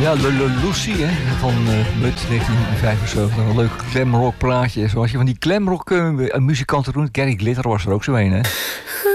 Ja, Lucy hè, van Mut 1975. Een leuk glamrock plaatje. Zoals je van die glamrock muzikanten doen. Gary Glitter was er ook zo een, hè?